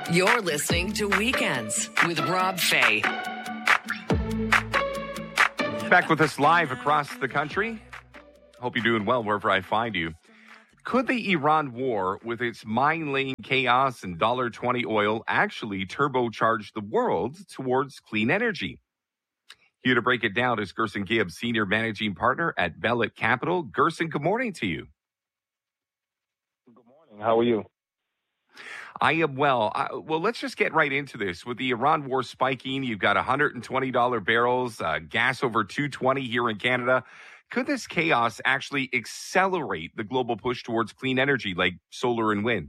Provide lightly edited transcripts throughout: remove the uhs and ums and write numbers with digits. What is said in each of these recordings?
You're listening to Weekends with Rob Fay. Back with us live across the country. Hope you're doing well wherever I find you. Could the Iran war, with its mine-laying chaos and $1.20 oil, actually turbocharge the world towards clean energy? Here to break it down is Gerson Gibbs, Senior Managing Partner at Bellet Capital. Gerson, good morning to you. Good morning. How are you? I am well. Well, let's just get right into this. With the Iran war spiking, you've got $120 barrels, gas over $2.20 here in Canada. Could this chaos actually accelerate the global push towards clean energy like solar and wind?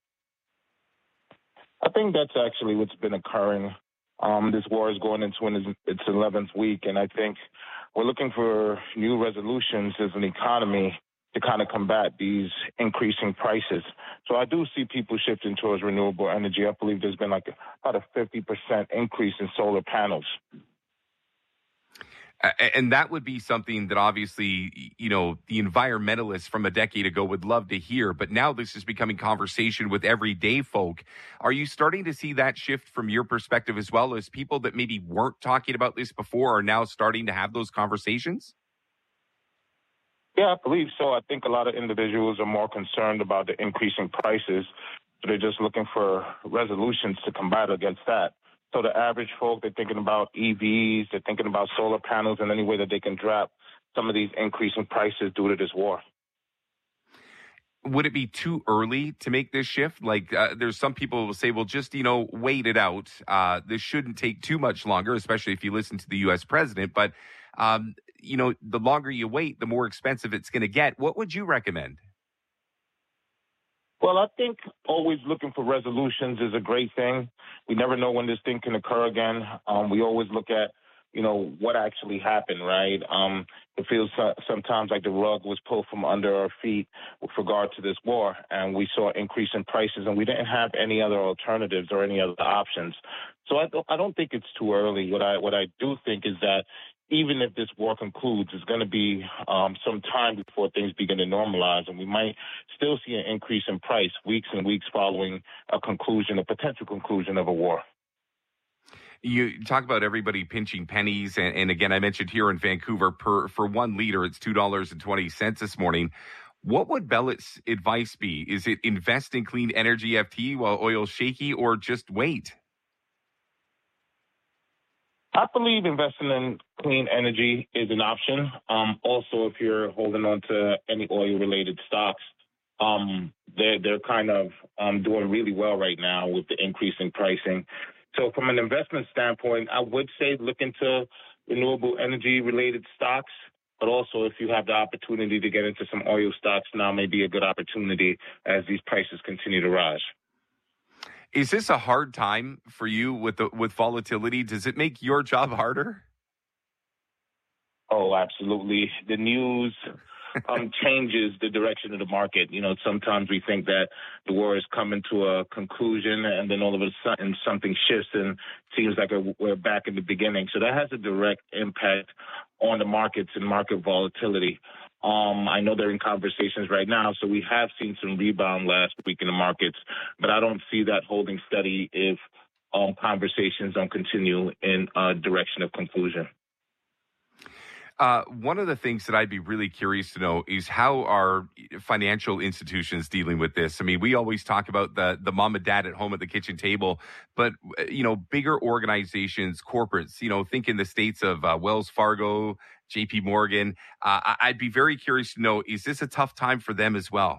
I think that's actually what's been occurring. This war is going into its 11th week, and I think we're looking for new resolutions as an economy to kind of combat these increasing prices. So I do see people shifting towards renewable energy. I believe there's been like about a 50% increase in solar panels. And that would be something that obviously, you know, the environmentalists from a decade ago would love to hear. But now this is becoming conversation with everyday folk. Are you starting to see that shift from your perspective as well, as people that maybe weren't talking about this before are now starting to have those conversations? Yeah, I believe so. I think a lot of individuals are more concerned about the increasing prices. So they're just looking for resolutions to combat against that. So the average folk, they're thinking about EVs, they're thinking about solar panels and any way that they can drop some of these increasing prices due to this war. Would it be too early to make this shift? Like there's some people who will say, well, just, wait it out. This shouldn't take too much longer, especially if you listen to the U.S. president. But, the longer you wait, the more expensive it's going to get. What would you recommend? Well, I think always looking for resolutions is a great thing. We never know when this thing can occur again. We always look at, what actually happened, right? It feels sometimes like the rug was pulled from under our feet with regard to this war, and we saw an increase in prices, and we didn't have any other alternatives or any other options. So I don't think it's too early. What I do think is that even if this war concludes, it's going to be some time before things begin to normalize, and we might still see an increase in price weeks and weeks following a potential conclusion of a war. You talk about everybody pinching pennies, and again, I mentioned here in Vancouver, for 1 liter, it's $2.20 this morning. What would Bellet's advice be? Is it invest in clean energy FT while oil's shaky, or just wait? I believe investing in clean energy is an option. Also, if you're holding on to any oil-related stocks, they're kind of doing really well right now with the increase in pricing. So from an investment standpoint, I would say look into renewable energy-related stocks, but also if you have the opportunity to get into some oil stocks, now may be a good opportunity as these prices continue to rise. Is this a hard time for you with volatility? Does it make your job harder? Oh, absolutely. The news changes the direction of the market. Sometimes we think that the war is coming to a conclusion, and then all of a sudden something shifts and it seems like we're back in the beginning. So that has a direct impact on the markets and market volatility. I know they're in conversations right now, so we have seen some rebound last week in the markets, but I don't see that holding steady if conversations don't continue in a direction of conclusion. One of the things that I'd be really curious to know is how are financial institutions dealing with this? I mean, we always talk about the mom and dad at home at the kitchen table, but, bigger organizations, corporates, think in the states of Wells Fargo, JP Morgan. I'd be very curious to know, is this a tough time for them as well?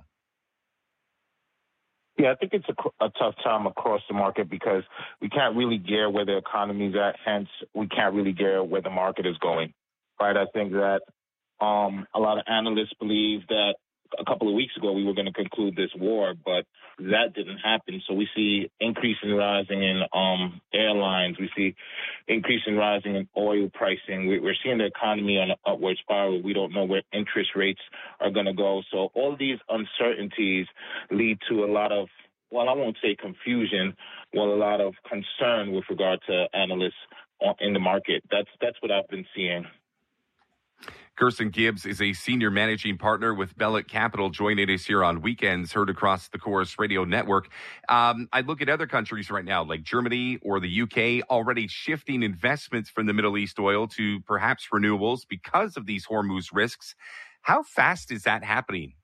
Yeah, I think it's a tough time across the market because we can't really gear where the economy's at. Hence, we can't really gear where the market is going. Right. I think that a lot of analysts believe that a couple of weeks ago we were going to conclude this war, but that didn't happen. So we see increasing rising in airlines. We see increasing rising in oil pricing. We're seeing the economy on an upward spiral. We don't know where interest rates are going to go. So all these uncertainties lead to a lot of, well, I won't say confusion, a lot of concern with regard to analysts in the market. That's what I've been seeing. Gerson Gibbs is a senior managing partner with Bellet Capital, joining us here on Weekends, heard across the Chorus Radio Network. I look at other countries right now, like Germany or the UK, already shifting investments from the Middle East oil to perhaps renewables because of these Hormuz risks. How fast is that happening?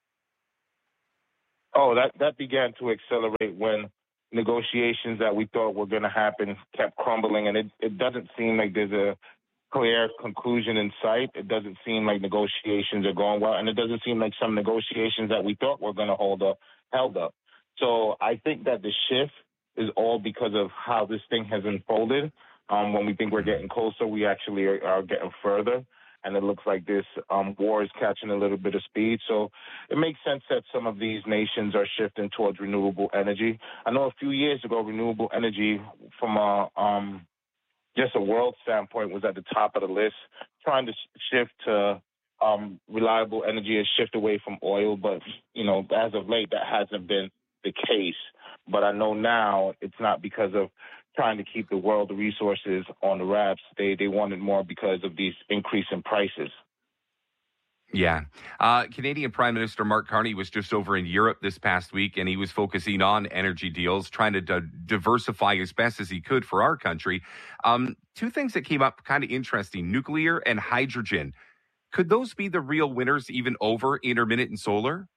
Oh, that began to accelerate when negotiations that we thought were going to happen kept crumbling, and it doesn't seem like there's a clear conclusion in sight. It doesn't seem like negotiations are going well, and it doesn't seem like some negotiations that we thought were going to held up. So I think that the shift is all because of how this thing has unfolded. When we think we're getting closer, we actually are getting further, and it looks like this war is catching a little bit of speed. So it makes sense that some of these nations are shifting towards renewable energy. I know a few years ago, renewable energy from just a world standpoint was at the top of the list, trying to shift to reliable energy and shift away from oil. But, as of late, that hasn't been the case. But I know now it's not because of trying to keep the world resources on the wraps. They wanted more because of these increase in prices. Yeah. Canadian Prime Minister Mark Carney was just over in Europe this past week, and he was focusing on energy deals, trying to diversify as best as he could for our country. Two things that came up kind of interesting, nuclear and hydrogen. Could those be the real winners even over intermittent and solar?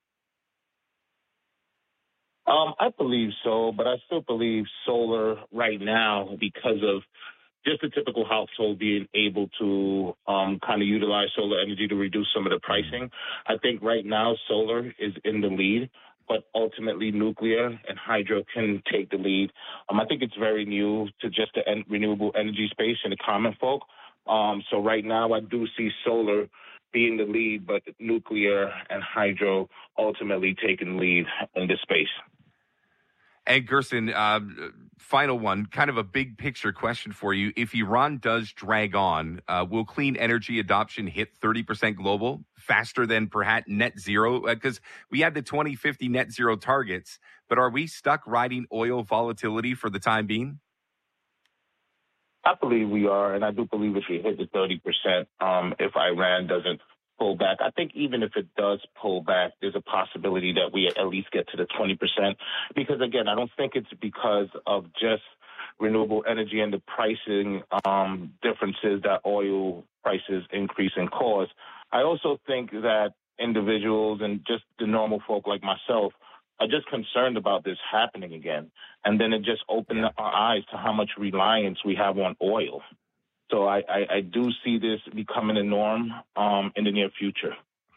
I believe so, but I still believe solar right now because of just a typical household being able to kind of utilize solar energy to reduce some of the pricing. I think right now solar is in the lead, but ultimately nuclear and hydro can take the lead. I think it's very new to just the renewable energy space and the common folk. So right now I do see solar being the lead, but nuclear and hydro ultimately taking the lead in this space. And Gerson, final one, kind of a big picture question for you. If Iran does drag on, will clean energy adoption hit 30% global faster than perhaps net zero? Because we had the 2050 net zero targets, but are we stuck riding oil volatility for the time being? I believe we are, and I do believe if we hit the 30%, if Iran doesn't pull back. I think even if it does pull back, there's a possibility that we at least get to the 20%. Because, again, I don't think it's because of just renewable energy and the pricing differences that oil prices increase and cause. I also think that individuals and just the normal folk like myself are just concerned about this happening again. And then it just opened our eyes to how much reliance we have on oil. So I do see this becoming a norm in the near future.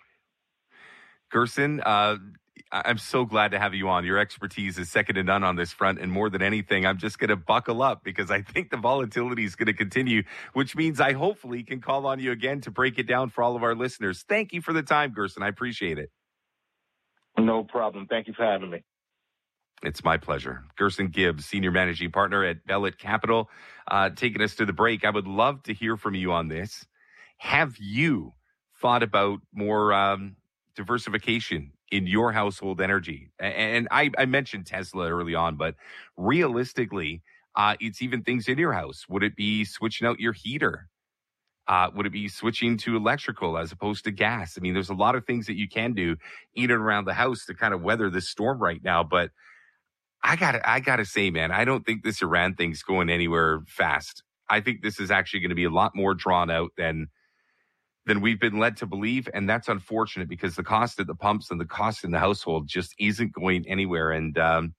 Gerson, I'm so glad to have you on. Your expertise is second to none on this front. And more than anything, I'm just going to buckle up because I think the volatility is going to continue, which means I hopefully can call on you again to break it down for all of our listeners. Thank you for the time, Gerson. I appreciate it. No problem. Thank you for having me. It's my pleasure. Gerson Gibbs, Senior Managing Partner at Bellet Capital, taking us to the break. I would love to hear from you on this. Have you thought about more diversification in your household energy? And I mentioned Tesla early on, but realistically, it's even things in your house. Would it be switching out your heater? Would it be switching to electrical as opposed to gas? I mean, there's a lot of things that you can do in and around the house to kind of weather this storm right now, but I gotta say, man, I don't think this Iran thing's going anywhere fast. I think this is actually going to be a lot more drawn out than we've been led to believe, and that's unfortunate because the cost at the pumps and the cost in the household just isn't going anywhere. And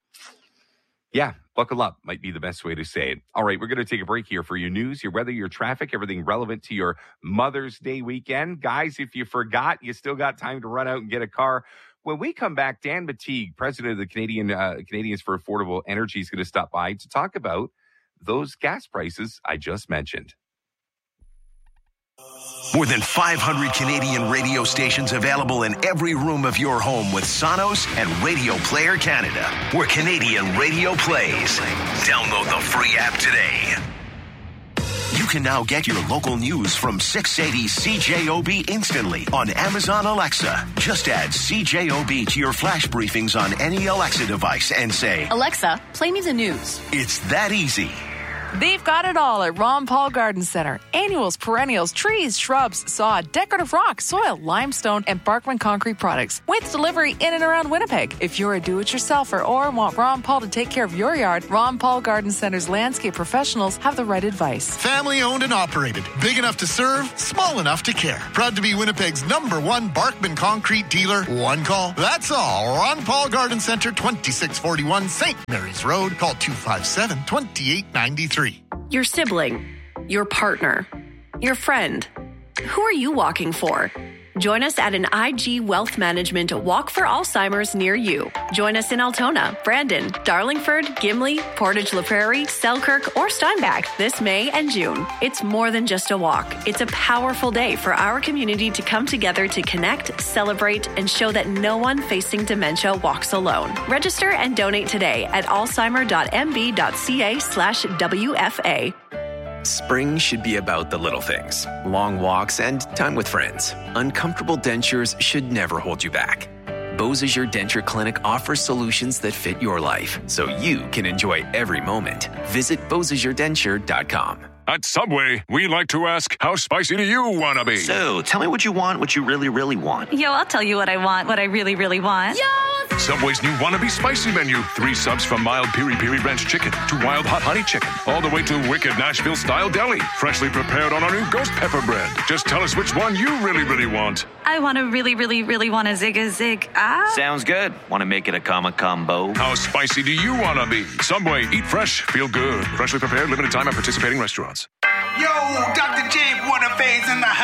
buckle up might be the best way to say it. All right, we're going to take a break here for your news, your weather, your traffic, everything relevant to your Mother's Day weekend. Guys, if you forgot, you still got time to run out and get a car. When we come back, Dan Mateague, president of the Canadians for Affordable Energy, is going to stop by to talk about those gas prices I just mentioned. More than 500 Canadian radio stations available in every room of your home with Sonos and Radio Player Canada, where Canadian radio plays. Download the free app today. You can now get your local news from 680 CJOB instantly on Amazon Alexa. Just add CJOB to your flash briefings on any Alexa device and say, Alexa, play me the news. It's that easy. They've got it all at Ron Paul Garden Center. Annuals, perennials, trees, shrubs, sod, decorative rock, soil, limestone, and Barkman concrete products. With delivery in and around Winnipeg. If you're a do-it-yourselfer or want Ron Paul to take care of your yard, Ron Paul Garden Center's landscape professionals have the right advice. Family owned and operated. Big enough to serve, small enough to care. Proud to be Winnipeg's #1 Barkman concrete dealer. One call. That's all. Ron Paul Garden Center, 2641 St. Mary's Road. Call 257-2893. Your sibling, your partner, your friend. Who are you walking for? Join us at an IG Wealth Management Walk for Alzheimer's near you. Join us in Altona, Brandon, Darlingford, Gimli, Portage La Prairie, Selkirk, or Steinbach this May and June. It's more than just a walk. It's a powerful day for our community to come together to connect, celebrate, and show that no one facing dementia walks alone. Register and donate today at alzheimer.mb.ca/WFA. Spring should be about the little things. Long walks and time with friends. Uncomfortable dentures should never hold you back. Beausejour Denture Clinic offers solutions that fit your life, so you can enjoy every moment. Visit BeausejourDenture.com. At Subway, we like to ask, how spicy do you want to be? So, tell me what you want, what you really, really want. Yo, I'll tell you what I want, what I really, really want. Yo! Subway's new Wannabe Spicy menu. 3 subs from mild piri-piri ranch chicken to wild hot honey chicken, all the way to wicked Nashville-style deli. Freshly prepared on our new ghost pepper bread. Just tell us which one you really, really want. I want to really, really, really want a zig. Sounds good. Want to make it a combo? How spicy do you want to be? Subway, eat fresh, feel good. Freshly prepared, limited time at participating restaurants. Yo, Dr. J, Waterface in the house.